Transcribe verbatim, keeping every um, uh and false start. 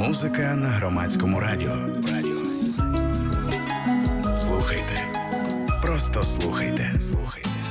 Музика на громадському радіо. Радіо. Слухайте. Просто слухайте. Слухайте.